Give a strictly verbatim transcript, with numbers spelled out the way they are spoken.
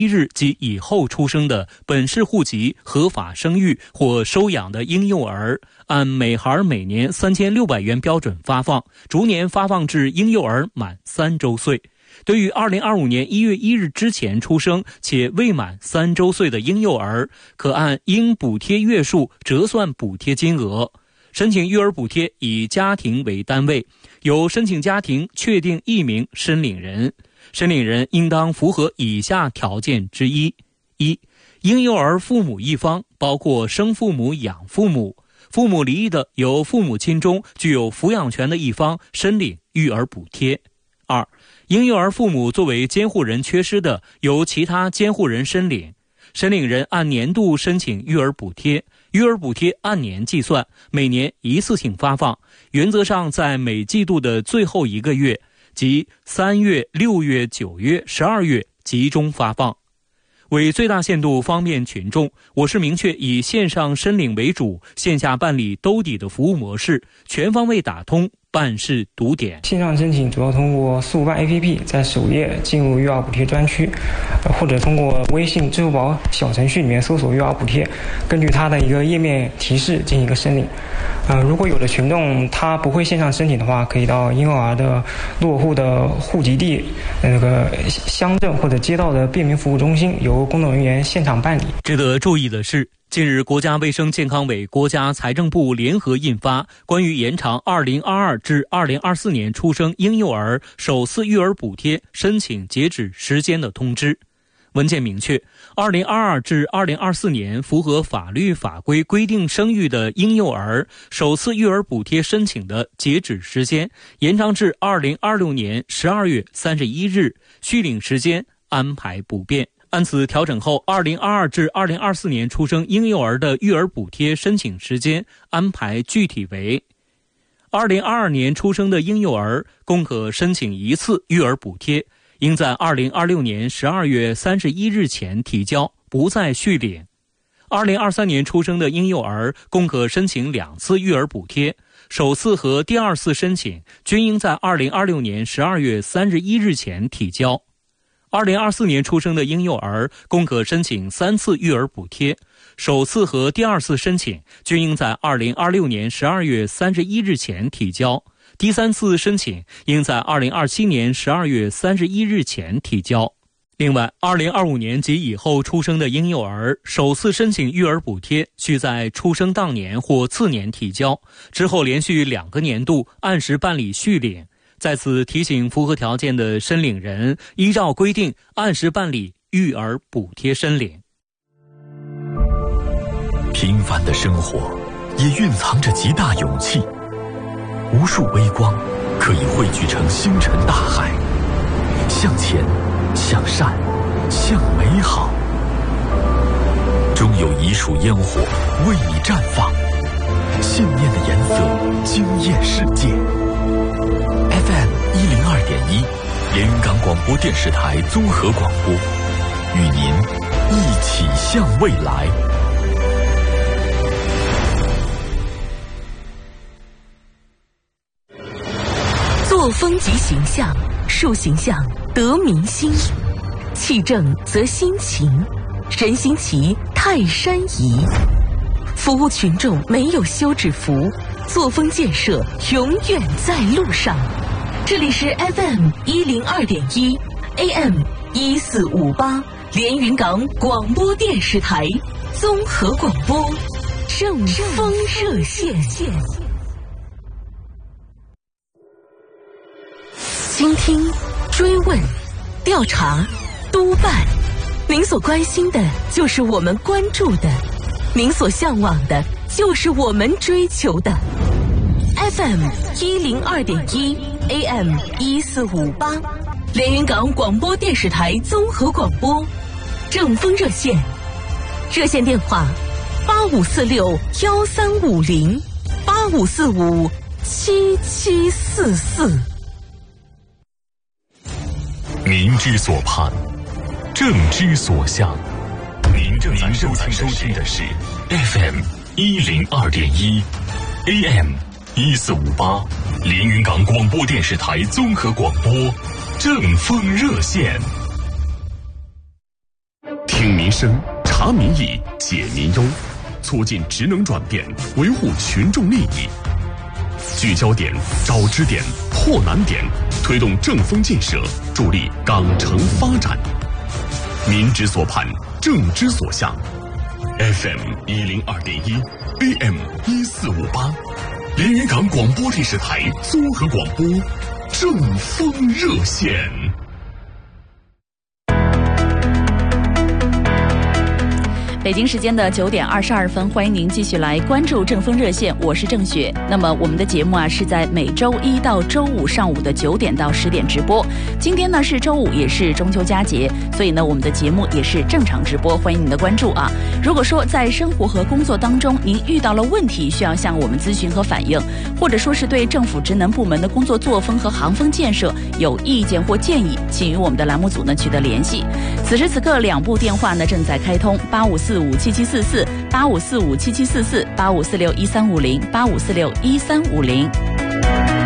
一日及以后出生的本市户籍合法生育或收养的婴幼儿，按每孩每年三千六百元标准发放，逐年发放至婴幼儿满三周岁。对于二零二五年一月一日之前出生且未满三周岁的婴幼儿，可按应补贴月数折算补贴金额。申请育儿补贴以家庭为单位，由申请家庭确定一名申领人。申领人应当符合以下条件之一：一、婴幼儿父母一方，包括生父母、养父母，父母离异的，由父母亲中具有抚养权的一方申领育儿补贴；二、婴幼儿父母作为监护人缺失的，由其他监护人申领。申领人按年度申请育儿补贴，育儿补贴按年计算，每年一次性发放，原则上在每季度的最后一个月，即三月、六月、九月、十二月集中发放。为最大限度方便群众，我市明确以线上申领为主，线下办理兜底的服务模式，全方位打通办事堵点。 线上申请主要通过四五办 A P P 在首页进入育儿补贴专区，或者通过微信、支付宝小程序里面搜索育儿补贴，根据它的一个页面提示进行一个申领。呃，如果有的群众他不会线上申请的话，可以到婴幼儿的落户的户籍地那个乡镇或者街道的便民服务中心，由工作人员现场办理。 值得注意的是，近日国家卫生健康委、国家财政部联合印发关于延长二零二二至二零二四年出生婴幼儿首次育儿补贴申请截止时间的通知。文件明确，二零二二至二零二四年符合法律法规规定生育的婴幼儿首次育儿补贴申请的截止时间延长至二零二六年十二月三十一日，续领时间安排不变。按此调整后，二零二二至二零二四年出生婴幼儿的育儿补贴申请时间安排具体为：二零二二年出生的婴幼儿共可申请一次育儿补贴，应在二零二六年十二月三十一日前提交，不再续领。二零二三年出生的婴幼儿共可申请两次育儿补贴，首次和第二次申请均应在二零二六年十二月三十一日前提交。二零二四年出生的婴幼儿共可申请三次育儿补贴，首次和第二次申请均应在二零二六年十二月三十一日前提交，第三次申请应在二零二七年十二月三十一日前提交。另外，二零二五年及以后出生的婴幼儿首次申请育儿补贴需在出生当年或次年提交，之后连续两个年度按时办理续领。在此提醒符合条件的申领人，依照规定按时办理育儿补贴申领。 平凡的生活也蕴藏着极大勇气，无数微光可以汇聚成星辰大海，向前，向善，向美好。终有一束烟火为你绽放，信念的颜色惊艳世界。F M 一零二点一，连云港广播电视台综合广播，与您一起向未来。 作风及形象，树形象得民心，气正则心情，人心齐泰山移。服务群众没有休止符，作风建设永远在路上。这里是 F M 一零二点一 A M 一四五八连云港广播电视台综合广播正风热线。倾听、追问、调查、督办，您所关心的就是我们关注的，您所向往的就是我们追求的。F M 一零二点一 A M 一四五八，连云港广播电视台综合广播正风热线，热线电话八五四六幺三五零八五四五七七四四。 民之所盼，政之所向。您正在收听的是 F M 一零二点一 A M 一四五八连云港广播电视台综合广播正风热线。 听民生，察民意，解民忧，促进职能转变，维护群众利益。聚焦点，找支点，破难点，推动正风建设，助力港城发展。民之所盼，政之所向。F M 一零二点一 ，A M 一四五八，连云港广播电视台综合广播，正风热线。 北京时间的九点二十二分，欢迎您继续来关注正风热线，我是郑雪。那么我们的节目啊是在每周一到周五上午的九点到十点直播。今天呢是周五，也是中秋佳节，所以呢我们的节目也是正常直播，欢迎您的关注啊。如果说在生活和工作当中您遇到了问题，需要向我们咨询和反映，或者说是对政府职能部门的工作作风和行风建设有意见或建议，请与我们的栏目组呢取得联系。此时此刻两部电话呢正在开通，八五四五七七四四，八五四五七七四四，八五四六一三五零，八五四六一三五零。